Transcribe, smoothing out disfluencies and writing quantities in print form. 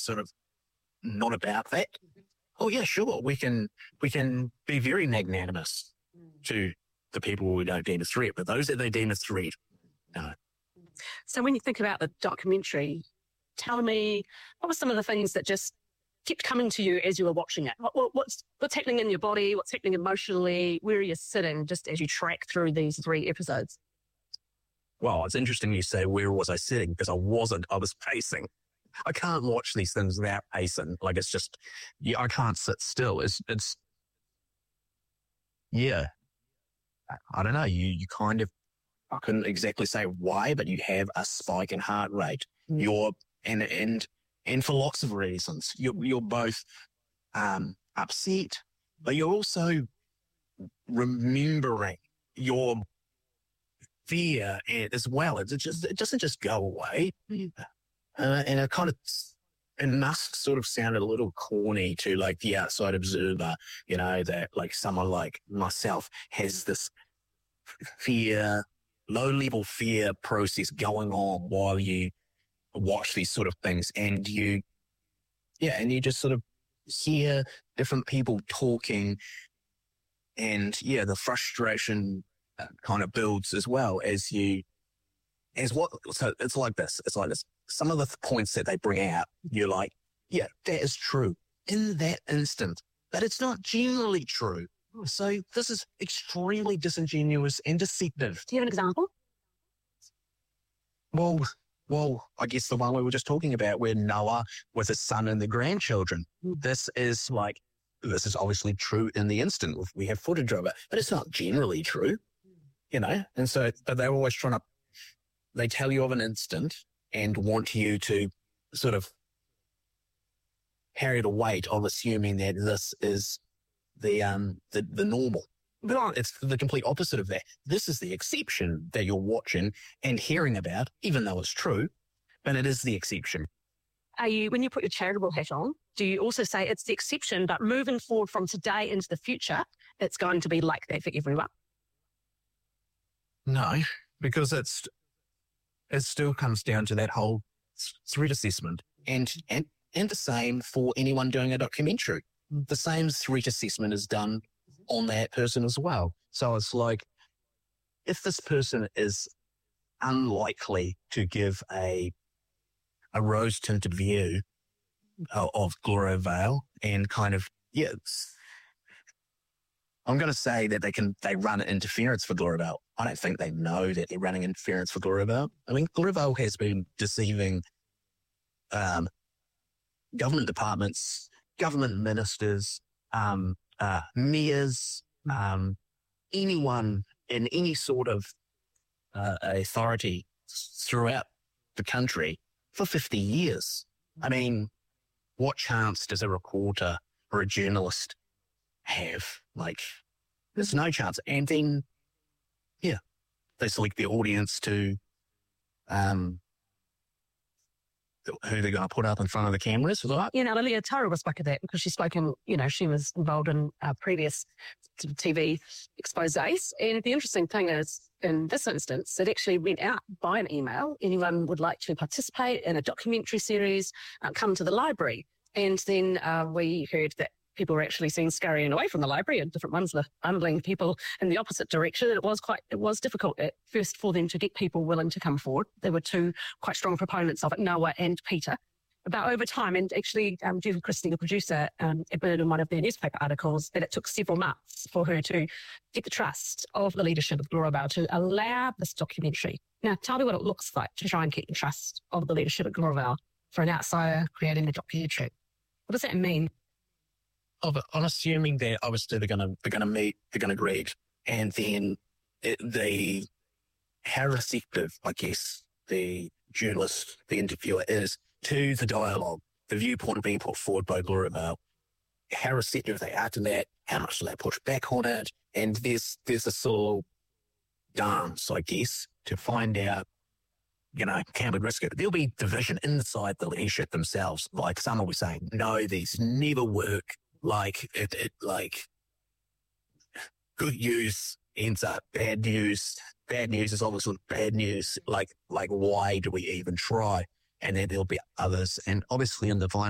sort of not about that. Oh yeah, sure. We can be very magnanimous to the people we don't deem a threat, but those that they deem a threat, no. So when you think about the documentary, tell me, what were some of the things that just kept coming to you as you were watching it? What's happening in your body? What's happening emotionally? Where are you sitting just as you track through these 3 episodes? Well, it's interesting you say, where was I sitting? Because I wasn't. I was pacing. I can't watch these things without pacing. Like, it's just, yeah, I can't sit still. It's yeah. I don't know. You kind of, I couldn't exactly say why, but you have a spike in heart rate. And for lots of reasons, you're both upset, but you're also remembering your fear as well. It doesn't just go away. And it must sort of sound a little corny to like the outside observer, that like someone like myself has this fear, low-level fear process going on while you watch these sort of things, and you just sort of hear different people talking, and the frustration kind of builds as well so it's like this. Some of the points that they bring out, you're like, yeah, that is true in that instant, but it's not generally true. So this is extremely disingenuous and deceptive. Do you have an example? Well, I guess the one we were just talking about, where Noah with his son and the grandchildren. This is obviously true in the instant. We have footage of it, but it's not generally true, And so, but they're always they tell you of an instant and want you to sort of carry the weight of assuming that this is the normal. But it's the complete opposite of that. This is the exception that you're watching and hearing about, even though it's true, but it is the exception. When you put your charitable hat on, do you also say it's the exception, but moving forward from today into the future, it's going to be like that for everyone? No, because it still comes down to that whole threat assessment, and the same for anyone doing a documentary. The same threat assessment is done on that person as well. So it's like, if this person is unlikely to give a rose-tinted view of Gloria Vale, and kind of, I'm going to say that they run interference for Gloria Vale. I don't think they know that they're running interference for Gloria Vale. I mean, Gloria Vale has been deceiving government departments, government ministers, mayors, anyone in any sort of authority throughout the country for 50 years. I mean, what chance does a reporter or a journalist have? Like, there's no chance. And then, they select the audience to who they're going to put up in front of the cameras. Now Lilia Tara spoke of that because she's spoken, she was involved in previous TV exposés. And the interesting thing is, in this instance, it actually went out by an email. Anyone would like to participate in a documentary series, come to the library. And then we heard that people were actually seen scurrying away from the library, and different ones were funneling people in the opposite direction. It was difficult at first for them to get people willing to come forward. There were 2 quite strong proponents of it, Noah and Peter. But over time, and actually Julie Christie, the producer, admitted in one of their newspaper articles that it took several months for her to get the trust of the leadership of Gloria Vale to allow this documentary. Now, tell me what it looks like to try and get the trust of the leadership of Gloria Vale for an outsider creating the documentary. What does that mean? I'm assuming that obviously they're going to meet, they're going to greet, and then how receptive, I guess, the journalist, the interviewer is to the dialogue, the viewpoint being put forward by Gloria Vale, how receptive they are to that, how much do they push back on it, and there's a sort of dance, I guess, to find out, can we risk it? There'll be division inside the leadership themselves. Like, some will be saying, no, these never work. Like, good news ends up bad news. Bad news is obviously bad news. Like, why do we even try? And then there'll be others. And obviously in the